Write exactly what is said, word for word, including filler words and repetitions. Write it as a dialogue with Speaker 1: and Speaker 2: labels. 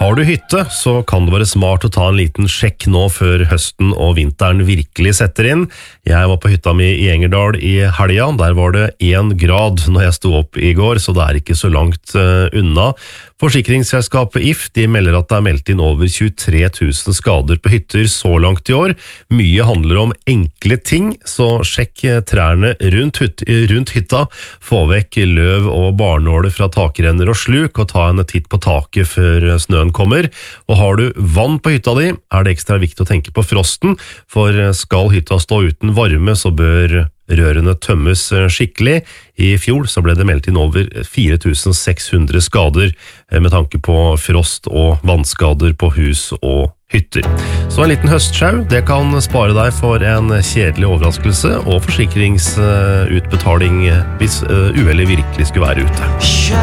Speaker 1: Har du hytte, så kan det være smart å ta en liten sjekk nå før høsten og vinteren virkelig setter inn. Jeg var på hytta mi i Engerdal i helga, der var det en grad når jeg sto opp i går, så det er ikke så langt uh, unna. Forsikringsselskapet I F de melder at det er meldt inn over tjuetre tusen skader på hytter så langt i år. Mye handler om enkle ting, så sjekk trærne rundt, hyt rundt hytta, få vekk løv og barnåler fra takrenner og sluk, og ta en titt på taket før snøen kommer. Og har du vann på hytta di, er det ekstra viktig å tenke på frosten, for skal hytta stå uten varme, så bør rørene tømmes skikkelig. I fjor så ble det meldt inn over fire tusen seks hundre skader med tanke på frost og vannskader på hus og hytter. Så en liten høstsjau, det kan spare deg for en kjedelig overraskelse og forsikringsutbetaling hvis uhellet virkelig skulle være ute.